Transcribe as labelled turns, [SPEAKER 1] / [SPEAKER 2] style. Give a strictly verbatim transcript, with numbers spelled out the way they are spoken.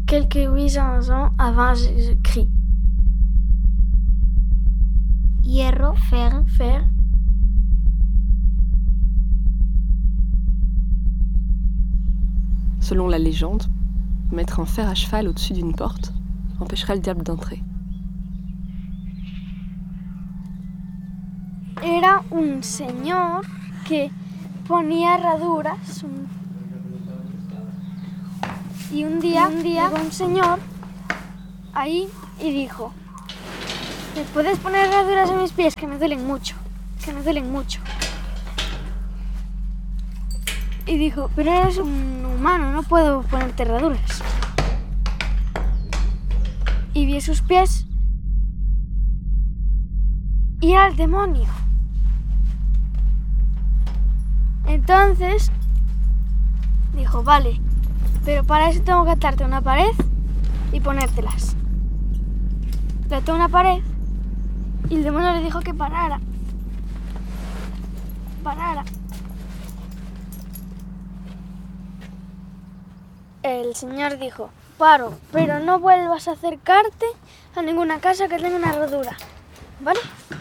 [SPEAKER 1] quelques huit cents ans avant Jésus-Christ.
[SPEAKER 2] Hierro, fer,
[SPEAKER 1] Fer.
[SPEAKER 3] Selon la légende, mettre un fer à cheval au-dessus d'une porte empêcherait le diable d'entrer.
[SPEAKER 1] Era un señor que ponía herraduras y un día, un día llegó un señor ahí y dijo: ¿me puedes poner herraduras en mis pies? Que me duelen mucho, que me duelen mucho. Y dijo: pero eres un humano, no puedo ponerte herraduras. Y vi sus pies y era el demonio. Entonces dijo: vale, pero para eso tengo que atarte a una pared y ponértelas. Le ató a una pared y el demonio le dijo que parara. Parara. El señor dijo: paro, pero no vuelvas a acercarte a ninguna casa que tenga una herradura, ¿vale?